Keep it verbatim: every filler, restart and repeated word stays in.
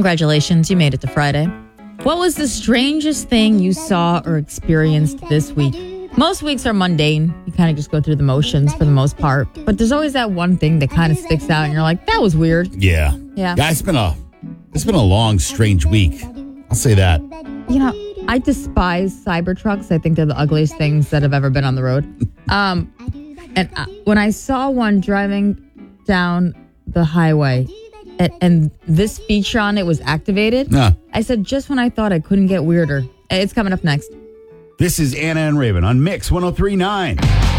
Congratulations, you made it to Friday. What was the strangest thing you saw or experienced this week? Most weeks are mundane. You kind of just go through the motions for the most part. But there's always that one thing that kind of sticks out and you're like, that was weird. Yeah. Yeah. Yeah, it's been a it's been a long, strange week. I'll say that. You know, I despise Cybertrucks. I think they're the ugliest things that have ever been on the road. Um, and uh, when I saw one driving down the highway and, and this feature on it was activated, Nah. I said, just when I thought I couldn't get weirder. It's coming up next. This is Anna and Raven on Mix one oh three point nine.